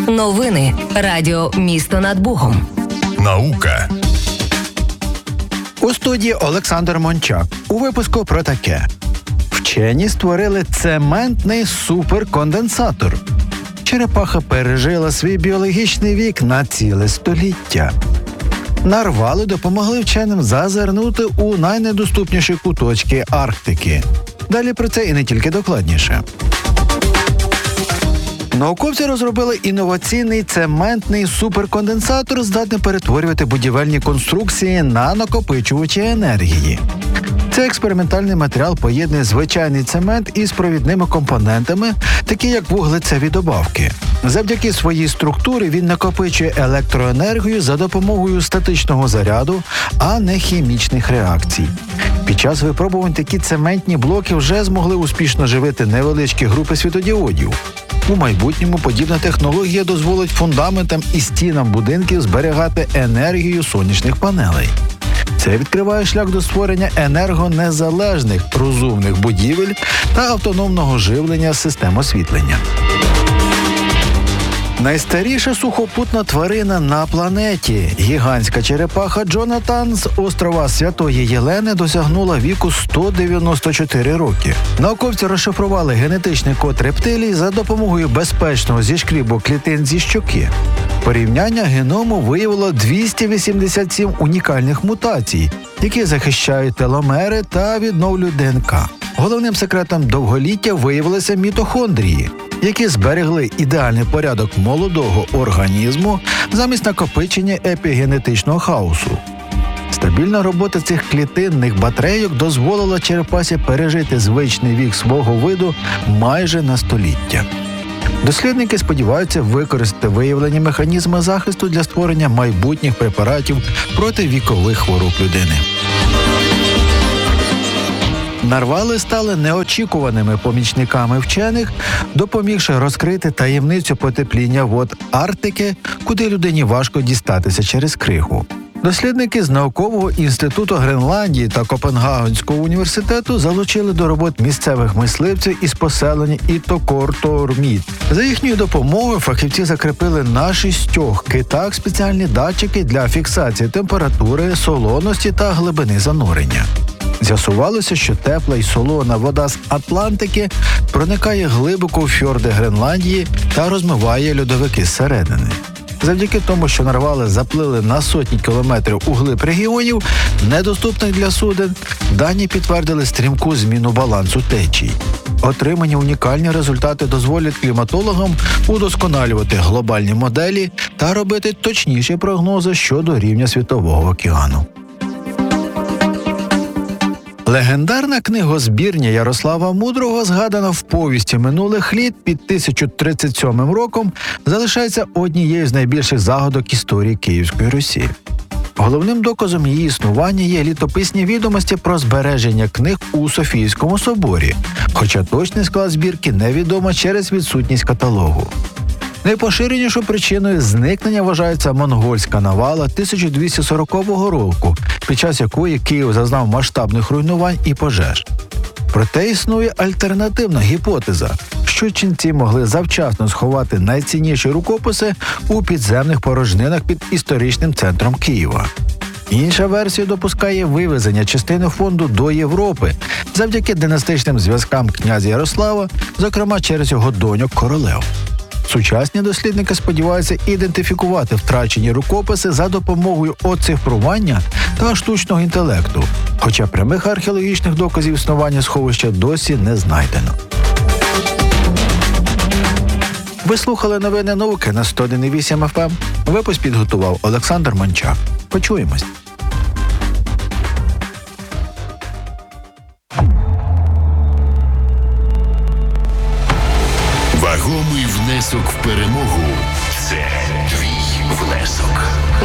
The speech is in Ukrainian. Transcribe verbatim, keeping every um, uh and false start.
Новини Радіо «Місто над Богом». Наука. У студії Олександр Мончак. У випуску про таке. Вчені створили цементний суперконденсатор. Черепаха пережила свій біологічний вік на ціле століття. Нарвали допомогли вченим зазирнути у найнедоступніші куточки Арктики. Далі про це і не тільки докладніше. Науковці розробили інноваційний цементний суперконденсатор, здатний перетворювати будівельні конструкції на накопичувачі енергії. Цей експериментальний матеріал поєднує звичайний цемент із провідними компонентами, такі як вуглецеві добавки. Завдяки своїй структурі він накопичує електроенергію за допомогою статичного заряду, а не хімічних реакцій. Під час випробувань такі цементні блоки вже змогли успішно живити невеличкі групи світодіодів. У майбутньому подібна технологія дозволить фундаментам і стінам будинків зберігати енергію сонячних панелей. Це відкриває шлях до створення енергонезалежних розумних будівель та автономного живлення систем освітлення. Найстаріша сухопутна тварина на планеті, гігантська черепаха Джонатан з острова Святої Єлени, досягнула віку сто дев'яносто чотири роки. Науковці розшифрували генетичний код рептилій за допомогою безпечного зішкрібу клітин зі щоки. Порівняння геному виявило двісті вісімдесят сім унікальних мутацій, які захищають теломери та відновлюють ДНК. Головним секретом довголіття виявилися мітохондрії, які зберегли ідеальний порядок молодого організму замість накопичення епігенетичного хаосу. Стабільна робота цих клітинних батарейок дозволила черепасі пережити звичний вік свого виду майже на століття. Дослідники сподіваються використати виявлені механізми захисту для створення майбутніх препаратів проти вікових хвороб людини. Нарвали стали неочікуваними помічниками вчених, допомігши розкрити таємницю потепління вод Арктики, куди людині важко дістатися через кригу. Дослідники з Наукового інституту Гренландії та Копенгагенського університету залучили до робот місцевих мисливців із поселення Ітокорторміт. За їхньою допомогою фахівці закріпили на шістьох китах спеціальні датчики для фіксації температури, солоності та глибини занурення. З'ясувалося, що тепла й солона вода з Атлантики проникає глибоко у фьорди Гренландії та розмиває льодовики зсередини. Завдяки тому, що нарвали заплили на сотні кілометрів у глиб регіонів, недоступних для суден, дані підтвердили стрімку зміну балансу течій. Отримані унікальні результати дозволять кліматологам удосконалювати глобальні моделі та робити точніші прогнози щодо рівня Світового океану. Легендарна книгозбірня Ярослава Мудрого, згадана в повісті минулих літ під тисяча тридцять сьомим роком, залишається однією з найбільших загадок історії Київської Русі. Головним доказом її існування є літописні відомості про збереження книг у Софійському соборі, хоча точний склад збірки невідомо через відсутність каталогу. Найпоширенішою причиною зникнення вважається монгольська навала тисяча двісті сорокового року, під час якої Київ зазнав масштабних руйнувань і пожеж. Проте існує альтернативна гіпотеза, що ченці могли завчасно сховати найцінніші рукописи у підземних порожнинах під історичним центром Києва. Інша версія допускає вивезення частини фонду до Європи завдяки династичним зв'язкам князя Ярослава, зокрема через його доньок-королев. Сучасні дослідники сподіваються ідентифікувати втрачені рукописи за допомогою оцифрування та штучного інтелекту, хоча прямих археологічних доказів існування сховища досі не знайдено. Ви слухали новини науки на сто один і вісім еф ем. Випуск підготував Олександр Мончак. Почуємось. Вагомий внесок в перемогу – це твій внесок.